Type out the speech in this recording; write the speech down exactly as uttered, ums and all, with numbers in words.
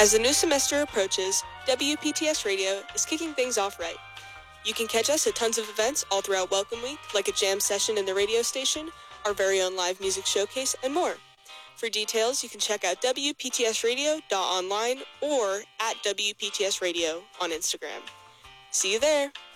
As the new semester approaches, W P T S Radio is kicking things off right. You can catch us at tons of events all throughout Welcome Week, like a jam session in the radio station, our very own live music showcase, and more. For details, you can check out W P T S radio dot online or at W P T S radio on Instagram. See you there!